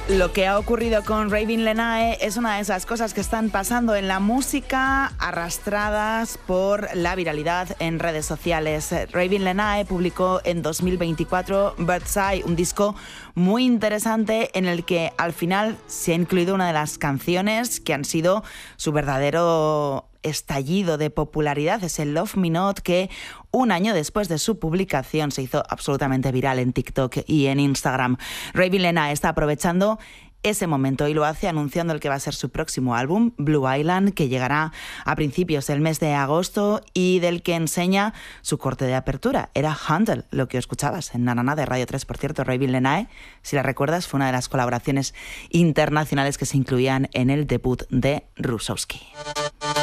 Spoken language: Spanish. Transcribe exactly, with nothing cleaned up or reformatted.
Lo que ha ocurrido con Ravin Lenae es una de esas cosas que están pasando en la música, arrastradas por la viralidad en redes sociales. Ravin Lenae publicó en dos mil veinticuatro Bird's Eye, un disco muy interesante en el que al final se ha incluido una de las canciones que han sido su verdadero estallido de popularidad, es el Love Me Not, que un año después de su publicación se hizo absolutamente viral en TikTok y en Instagram. Ravin Lenae está aprovechando ese momento y lo hace anunciando el que va a ser su próximo álbum, Blue Island, que llegará a principios del mes de agosto y del que enseña su corte de apertura. Era Handle, lo que escuchabas en Nanana de Radio tres. Por cierto, Ravin Lenae, si la recuerdas, fue una de las colaboraciones internacionales que se incluían en el debut de Rusowski.